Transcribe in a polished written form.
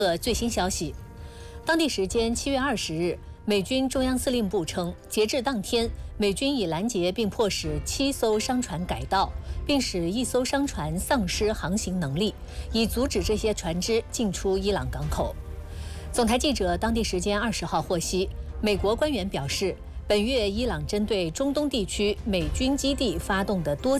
最新消息，当地时间7月20日，美军中央司令部称，截至当天，美军已拦截并迫使7艘商船改道，并使1艘商船丧失航行能力，以阻止这些船只进出伊朗港口。总台记者当地时间20号获悉，美国官员表示，本月伊朗针对中东地区美军基地发动的多次